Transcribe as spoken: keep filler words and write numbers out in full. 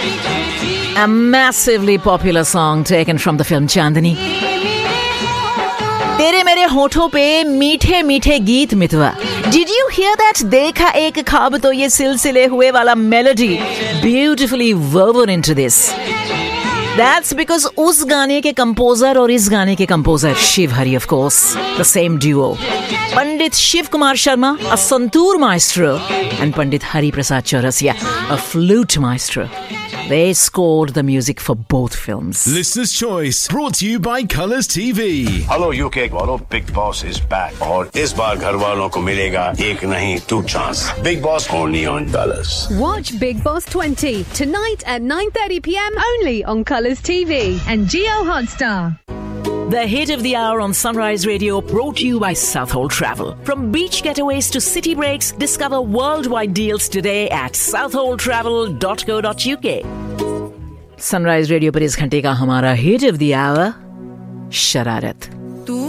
A massively popular song taken from the film Chandni. तेरे मेरे होठों पे मीठे मीठे गीत मितवा. Did you hear that? देखा एक ख्वाब तो ये सिलसिले हुए वाला melody beautifully woven into this. That's because उस गाने के कंपोजर और इस गाने के composer Shiv Hari, of course, the same duo. Pandit Shiv Kumar Sharma, a santoor maestro, and Pandit Hari Prasad Chaurasia, a flute maestro. They scored the music for both films. Listener's Choice, brought to you by Colours T V. Hello U K, वालों, Big Boss is back. और इस बार घर वालों को मिलेगा एक नहीं two chance. Big Boss only on Colours. Watch Big Boss twenty tonight at nine thirty p.m. only on Colours T V and Geo Hotstar. The hit of the hour on Sunrise Radio, brought to you by Southhold Travel. From beach getaways to city breaks, discover worldwide deals today at southhold travel dot co dot uk. Sunrise Radio पर इस घंटे का हमारा hit of the hour, शरारत.